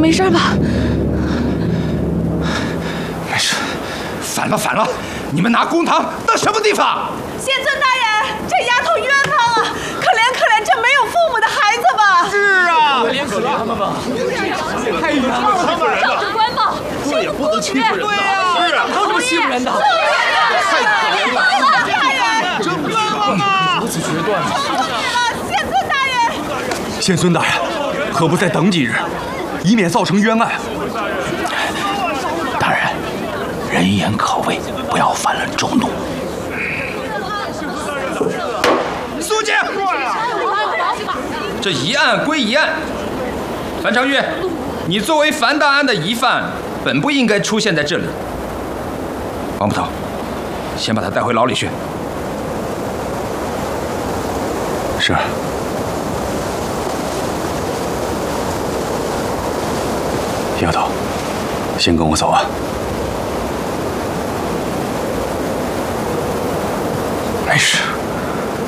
没事吧？ 没事。反了反了！你们拿公堂当什么地方？ 县尊大人，这丫头冤枉啊！可怜可怜这没有父母的孩子吧！ 是啊， 可怜可怜他们吧！ 太冤枉他们人了！ 长官吧， 这也不能欺负人。 对呀， 是啊，都这么欺负人的。 太可怜了！ 大人， 真冤枉啊！ 如此决断。 县尊大人， 县孙大人，何不再等几日，以免造成冤案？ 大人，人言可畏，不要犯了众怒。 肃静！这一案归一案。樊长玉，你作为樊大案的疑犯，本不应该出现在这里。王捕头，先把他带回牢里去。 是。丫头，先跟我走啊。 没事。